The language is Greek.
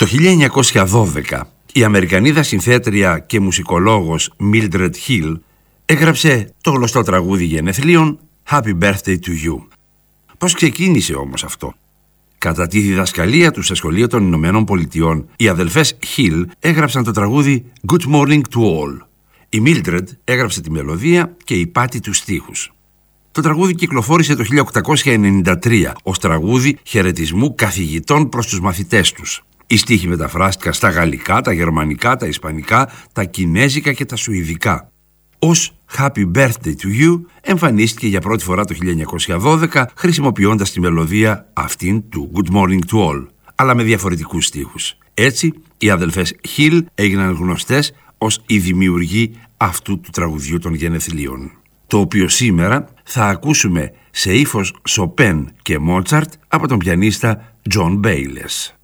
Το 1912 η Αμερικανίδα συνθέτρια και μουσικολόγος Mildred Hill έγραψε το γνωστό τραγούδι γενεθλίων Happy Birthday to You. Πώς ξεκίνησε όμως αυτό? Κατά τη διδασκαλία του στα σχολεία των Ηνωμένων Πολιτειών, οι αδελφές Hill έγραψαν το τραγούδι Good Morning to All. Η Mildred έγραψε τη μελωδία και η Πάτη τους στίχους. Το τραγούδι κυκλοφόρησε το 1893 ως τραγούδι χαιρετισμού καθηγητών προς τους μαθητές τους. Οι στίχοι μεταφράστηκαν στα γαλλικά, τα γερμανικά, τα ισπανικά, τα κινέζικα και τα σουηδικά. Ως Happy Birthday to You εμφανίστηκε για πρώτη φορά το 1912 χρησιμοποιώντας τη μελωδία αυτήν του Good Morning to All, αλλά με διαφορετικούς στίχους. Έτσι, οι αδελφές Hill έγιναν γνωστές ως οι δημιουργοί αυτού του τραγουδιού των γενεθλίων, το οποίο σήμερα θα ακούσουμε σε ύφος Σοπέν και Μότσαρτ από τον πιανίστα John Bayless.